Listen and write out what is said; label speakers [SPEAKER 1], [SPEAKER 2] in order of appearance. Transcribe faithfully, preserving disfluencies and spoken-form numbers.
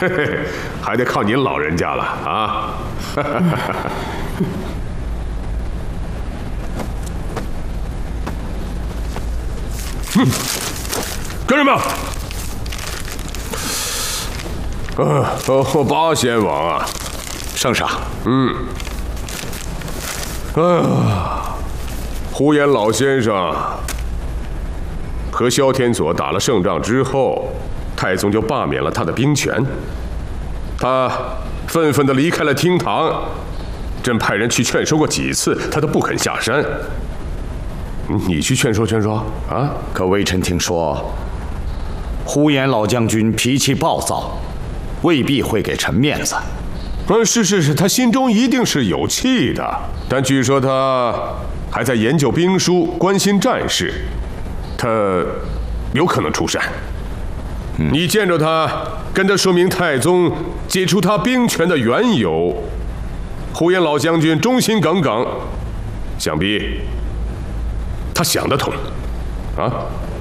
[SPEAKER 1] 嘿嘿，还得靠您老人家了啊！嗯，跟着吧。啊，哦，八贤王啊，
[SPEAKER 2] 圣上。
[SPEAKER 1] 嗯。啊，呼延老先生和萧天佐打了胜仗之后，太宗就罢免了他的兵权，他愤愤地离开了厅堂。朕派人去劝说过几次，他都不肯下山。你去劝说劝说啊？
[SPEAKER 2] 可微臣听说，呼延老将军脾气暴躁，未必会给臣面子。
[SPEAKER 1] 嗯，是是是，他心中一定是有气的，但据说他还在研究兵书，关心战事，他有可能出山。嗯、你见着他，跟他说明太宗解除他兵权的缘由。呼延老将军忠心耿耿，想必他想得通，啊。